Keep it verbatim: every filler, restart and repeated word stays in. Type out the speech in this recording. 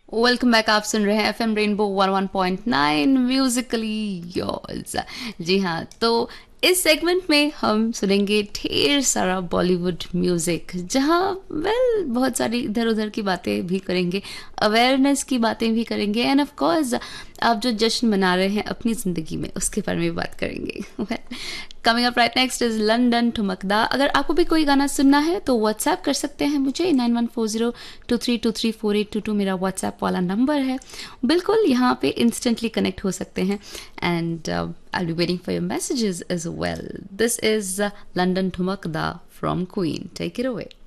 Welcome back. आप सुन रहे हैं F M rainbow one one point nine Musically yours. जी हाँ, तो इस सेगमेंट में हम सुनेंगे ढेर सारा बॉलीवुड म्यूजिक, जहाँ वेल बहुत सारी इधर उधर की बातें भी करेंगे, अवेयरनेस की बातें भी करेंगे, एंड ऑफ कोर्स आप जो जश्न मना रहे हैं अपनी ज़िंदगी में उसके बारे में भी बात करेंगे। Coming up right next is London ठुमकदा। अगर आपको भी कोई गाना सुनना है तो व्हाट्सएप कर सकते हैं मुझे, nine one four zero to three to three four eight to to मेरा व्हाट्सएप वाला नंबर है। बिल्कुल यहाँ पे इंस्टेंटली कनेक्ट हो सकते हैं, and I will be waiting for your messages as well. This is London ठुमकदा from queen. Take it away.